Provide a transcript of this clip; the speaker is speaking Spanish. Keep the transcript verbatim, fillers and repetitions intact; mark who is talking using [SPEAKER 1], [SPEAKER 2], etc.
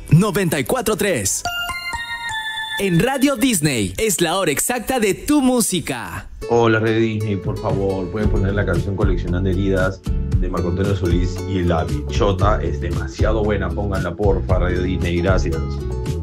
[SPEAKER 1] noventa y cuatro punto tres. En Radio Disney es la hora exacta de tu música.
[SPEAKER 2] Hola Radio Disney, por favor, pueden poner la canción Coleccionando Heridas de Marco Antonio Solís y La Bichota. Es demasiado buena, pónganla porfa, Radio Disney, gracias.